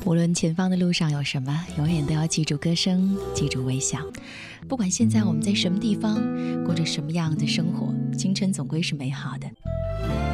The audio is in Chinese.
无论前方的路上有什么，永远都要记住歌声，记住微笑。不管现在我们在什么地方，过着什么样的生活，青春总归是美好的。